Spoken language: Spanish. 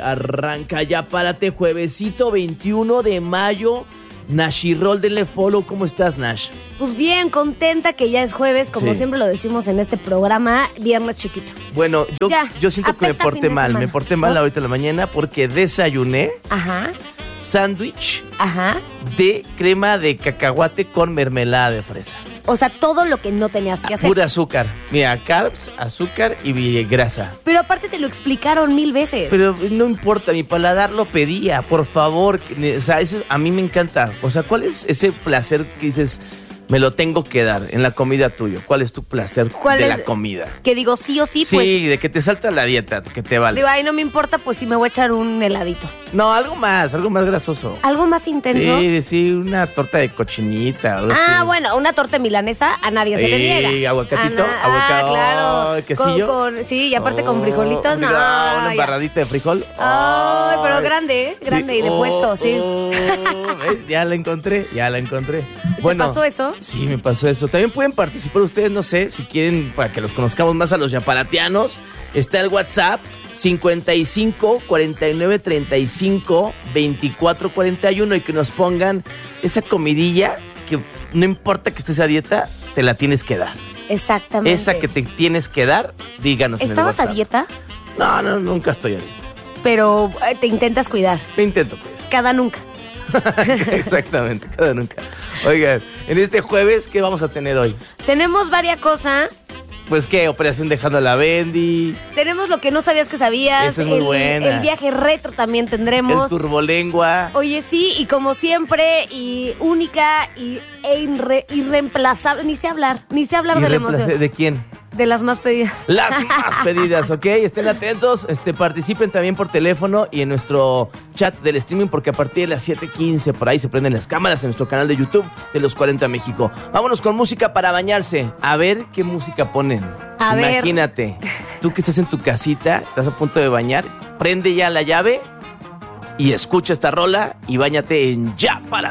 arranca ya, párate, juevesito 21 de mayo. Nashirol, denle follow. ¿Cómo estás, Nash? Pues bien, contenta que ya es jueves, como Sí. siempre lo decimos en este programa, viernes chiquito. Bueno, yo siento que me apesta porté fin de mal. semana. Me porté mal ¿No? ahorita en la mañana porque desayuné Ajá, sándwich ajá. de crema de cacahuate con mermelada de fresa. O sea, todo lo que no tenías que hacer. Pura azúcar. Mira, carbs, azúcar y grasa. Pero aparte te lo explicaron 1000 veces. Pero no importa, mi paladar lo pedía, por favor. O sea, eso a mí me encanta. O sea, ¿cuál es ese placer que dices, me lo tengo que dar en la comida tuyo? ¿Cuál es tu placer ¿Cuál de es? la comida? Que digo sí o sí, Sí, pues. de que te salta la dieta, que te vale. Digo, ay, no me importa, pues si me voy a echar un heladito. No, algo más grasoso. ¿Algo más intenso? Sí, una torta de cochinita. Algo Ah, así. bueno, una torta milanesa a nadie se le niega. Aguacatito, Ah, claro. quesillo. Sí, y aparte con frijolitos, no. Una ya. embarradita de frijol. Ay, pero grande, ¿eh? Grande y de puesto, sí. ¿Ves? Ya la encontré. ¿Te pasó eso? Sí, me pasó eso. También pueden participar ustedes, no sé, si quieren, para que los conozcamos más a los yaparatianos. Está el WhatsApp 55 49 35 24 41 y que nos pongan esa comidilla que no importa que estés a dieta, te la tienes que dar. Exactamente. Esa que te tienes que dar, díganos en el ¿Estabas a WhatsApp. dieta? No, nunca estoy a dieta. Pero te intentas cuidar. Me intento cuidar. Cada nunca. Exactamente, cada nunca. Oigan, en este jueves, ¿qué vamos a tener hoy? Tenemos varias cosas. Pues qué, operación dejando a la Bendy, Tenemos lo que no sabías que sabías. Esa es muy buena. El viaje retro también el tendremos. turbolengua. Oye, sí, y como siempre, y única e irreemplazable. Ni sé hablar de la emoción. ¿De quién? De las más pedidas. Las más pedidas, ¿ok? Estén atentos, participen también por teléfono y en nuestro chat del streaming porque a partir de las 7:15 por ahí se prenden las cámaras en nuestro canal de YouTube de Los 40 México. Vámonos con música para bañarse. A ver qué música ponen. A ver. Imagínate, tú que estás en tu casita, estás a punto de bañar, prende ya la llave y escucha esta rola y báñate en Ya Para